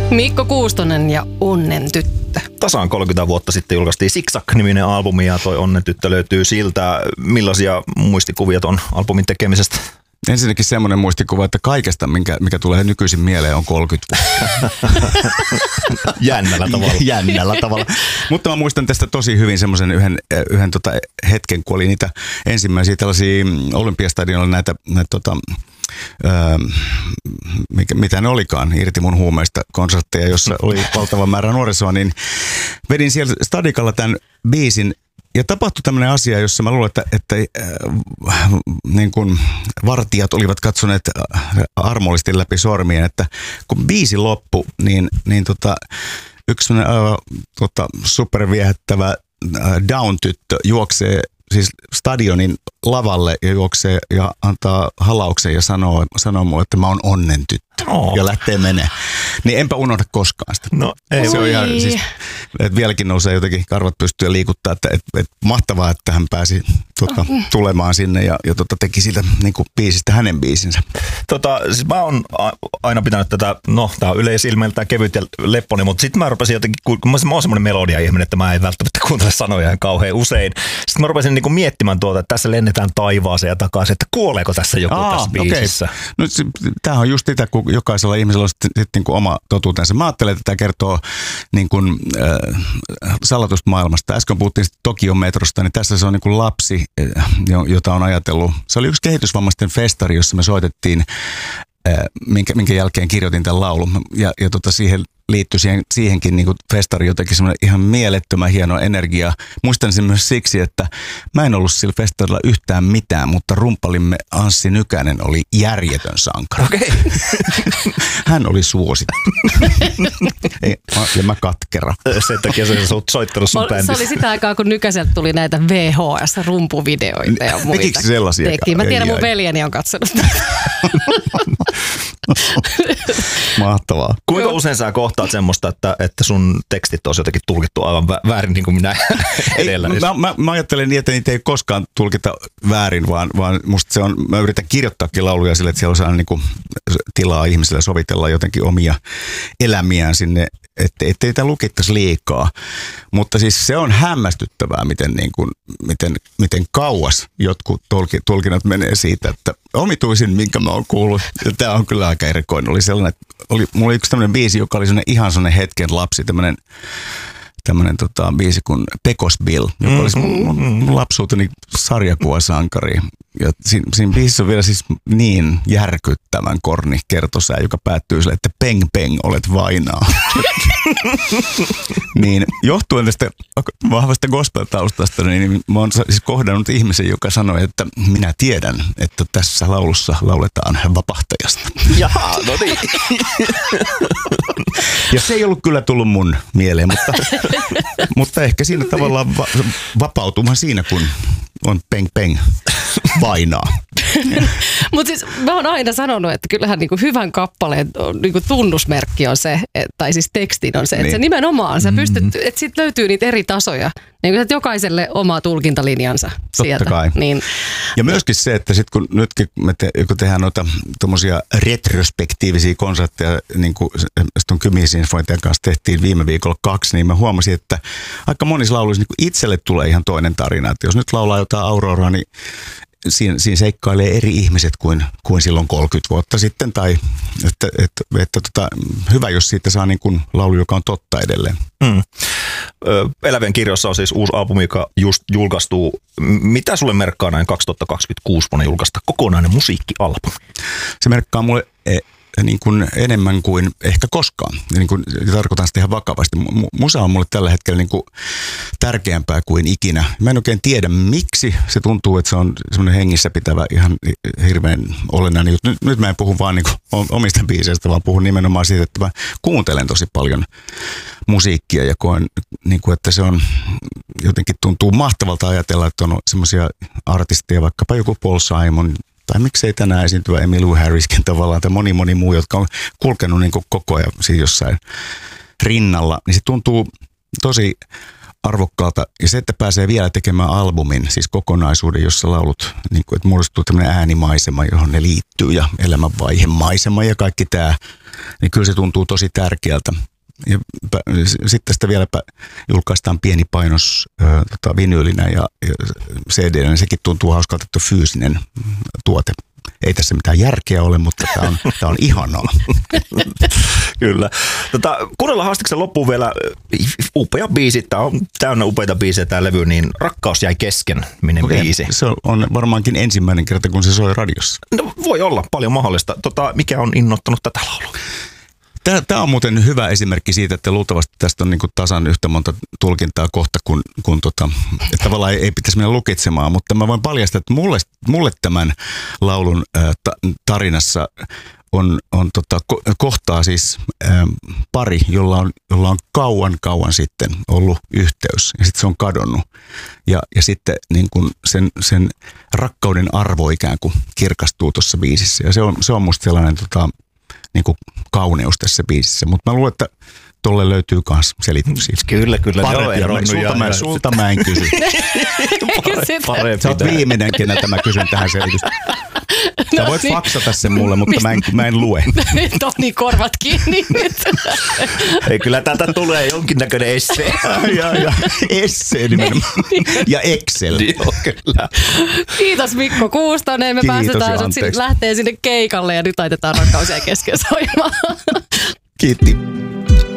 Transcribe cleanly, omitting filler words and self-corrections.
Mikko Kuustonen ja Onnen tyttö. Tasaan 30 vuotta sitten julkaistiin Zigzag-niminen albumi ja toi Onnen tyttö löytyy siltä. Millaisia muistikuvia on albumin tekemisestä? Ensinnäkin semmoinen muistikuva, että kaikesta, mikä tulee nykyisin mieleen, on 30 vuotta. Jännällä tavalla. Mutta mä muistan tästä tosi hyvin semmoisen yhden hetken, kun oli niitä ensimmäisiä tällaisia Olympiastadionilla näitä mitä ne olikaan, irti mun huumeista konsertteja, jossa oli valtava määrä nuorisoa, niin vedin siellä Stadikalla tämän biisin. Ja tapahtui tämmöinen asia, jossa mä luulen, että niin kuin vartijat olivat katsoneet armollisesti läpi sormien, että kun biisi loppui, niin yksi semmoinen superviehättävä Down-tyttö juoksee siis stadionin lavalle ja juoksee ja antaa halauksen ja sanoo mulle, että mä oon Onnen tyttö. Ja lähtee menee. Niin enpä unohda koskaan sitä. No, ei. Se on ihan, siis, että vieläkin nousee jotenkin karvat pystyy liikuttaa, että mahtavaa, että hän pääsi tulemaan sinne ja teki siitä niin kuin biisistä hänen biisinsä. Siis mä oon aina pitänyt tätä, tää on yleisilmeiltään kevyt ja lepponen, mutta sitten mä rupesin jotenkin, kun mä oon semmoinen melodia-ihminen, että mä en välttämättä kuuntele sanoja ihan kauhean usein. Sitten mä rupesin niin kuin miettimään että tässä lennetään taivaaseen ja takaisin, että kuoleeko tässä joku tässä biisissä. Okay. No tämähän on just sitä, kun jokaisella ihmisellä on sitten niin kuin oma totuutensa. Mä ajattelen, että tämä kertoo niin kuin, salatusta maailmasta. Äsken puhuttiin Tokion metrosta, niin tässä se on niin kuin lapsi, jota on ajatellut. Se oli yksi kehitysvammaisten festari, jossa me soitettiin, minkä jälkeen kirjoitin tämän laulun. Ja siihen liittyi siihenkin niin kuin festari jotenkin semmoinen ihan mielettömän hieno energia. Muistan sen myös siksi, että mä en ollut sillä festarilla yhtään mitään, mutta rumppalimme Anssi Nykänen oli järjetön sankari. Okay. Hän oli suosittu. Ja mä katkera. Sen takia se on soittanut sun bändissä. Se oli sitä aikaa, kun Nykäseltä tuli näitä VHS-rumpuvideoita ja muita. Tekikö sellaisia? Mä tiedän, mun veljeni on katsonut. Mahtavaa. Kuinka usein sä kohtaat semmoista, että sun tekstit olisi jotenkin tulkittu aivan väärin niin kuin minä edellä? Mä ajattelen niin, että niitä ei koskaan tulkita väärin, vaan musta se on, mä yritän kirjoittaakin lauluja sille, että siellä on niin kuin tilaa ihmisille sovitella jotenkin omia elämiään sinne, ettei tämä lukittaisi liikaa. Mutta siis se on hämmästyttävää, miten kauas jotkut tulkinnat menee siitä, että omituisin, minkä mä oon kuullut. Tämä on kyllä aika erikoinen. Oli sellainen, että mulla oli yksi tämmöinen biisi, joka oli ihan sellainen hetken lapsi, tämmöinen biisi kuin Pekos Bill, joka olisi mun lapsuuteni sarjakuvasankari. Ja siinä biisissä on vielä siis niin järkyttävän korni kertosää, joka päättyy sille, että peng peng, olet vainaa. Niin johtuen tästä vahvasta gospel-taustasta, niin mä oon siis kohdannut ihmisen, joka sanoi, että minä tiedän, että tässä laulussa lauletaan vapahtajasta. Jaha, no niin. Ja se ei ollut kyllä tullut mun mieleen, mutta ehkä siinä tavallaan vapautumaan siinä, kun on peng peng vainaa. Mutta siis mä oon aina sanonut, että kyllähän niinku hyvän kappaleen niinku tunnusmerkki on se, tai siis tekstin on se, että se nimenomaan sä pystyt, että sit löytyy niitä eri tasoja. Niin että jokaiselle oma tulkintalinjansa sieltä. Totta kai. Niin. Ja myöskin se, että sit kun nytkin kun tehdään noita tommosia retrospektiivisia konsertteja, niin kuin Ston Kymi-sinfointian kanssa tehtiin viime viikolla 2, niin mä huomasin, että aika monissa lauluissa niin itselle tulee ihan toinen tarina. Että jos nyt laulaa jotain Auroraa, niin siinä seikkailee eri ihmiset kuin silloin 30 vuotta sitten, tai että hyvä, jos siitä saa niin kuin laulu, joka on totta edelleen. Elävien kirjoissa on siis uusi albumi, joka just julkaistuu. Mitä sulle merkkaa näin 2026 vuonna julkaista kokonainen musiikkialbumi? Se merkkaa mulle niin kuin enemmän kuin ehkä koskaan. Niin kuin, tarkoitan sitä ihan vakavasti. Musa on mulle tällä hetkellä niin kuin tärkeämpää kuin ikinä. Mä en oikein tiedä, miksi se tuntuu, että se on semmoinen hengissä pitävä ihan hirveän olennainen. Nyt mä en puhu vaan niin kuin omista biiseistä, vaan puhun nimenomaan siitä, että mä kuuntelen tosi paljon musiikkia ja koen, niin kuin, että se on jotenkin tuntuu mahtavalta ajatella, että on semmoisia artisteja, vaikkapa joku Paul Simon, tai miksei tänään esiintyvä Emmylou Harriskin tavallaan, tai moni muu, jotka on kulkenut niin kuin koko ajan siinä jossain rinnalla, niin se tuntuu tosi arvokkaalta. Ja se, että pääsee vielä tekemään albumin, siis kokonaisuuden, jossa laulut, niin kuin, että muodostuu tämmöinen äänimaisema, johon ne liittyy ja elämänvaihemaisema ja kaikki tämä, niin kyllä se tuntuu tosi tärkeältä. Ja sitten tästä vielä julkaistaan pieni painos vinyylinä ja CD-nä, niin sekin tuntuu hauskalta, että on fyysinen tuote. Ei tässä mitään järkeä ole, mutta tämä on ihanaa. Kyllä. Kuunnellaan haastiksen loppuun vielä upea biisi. Tämä on täynnä upeita biisejä tämä levy, niin Rakkaus jäi kesken, biisi. Se on varmaankin ensimmäinen kerta, kun se soi radiossa. No, voi olla, paljon mahdollista. Mikä on innoittanut tätä laulua? Tämä on muuten hyvä esimerkki siitä, että luultavasti tästä on niin kuin tasan yhtä monta tulkintaa kohta, kun että tavallaan ei pitäisi mennä lukitsemaan, mutta mä voin paljastaa, että mulle tämän laulun tarinassa on kohtaa siis pari, jolla on kauan sitten ollut yhteys ja sitten se on kadonnut ja sitten niin kuin sen rakkauden arvo ikään kuin kirkastuu tuossa biisissä ja se on musta sellainen niin kuin kauneus tässä biisissä, mutta mä luulen, että tolle löytyy myös selityksiä. Kyllä. Sulta mä en kysy. Sä oot viimeinen, keneltä mä kysyn tähän selitystä. Sä voit faksata sen mulle, mutta mä en lue. Toni, korvat kiinni nyt. Ei, kyllä täältä tulee jonkinnäköinen essee. ja essee nimenomaan. Ja Excel. Joo, kyllä. Kiitos Mikko Kuustonen. Me päästetään sut lähtee sinne keikalle ja nyt laitetaan Rakkaus jäi kesken soimaan. Kiitti.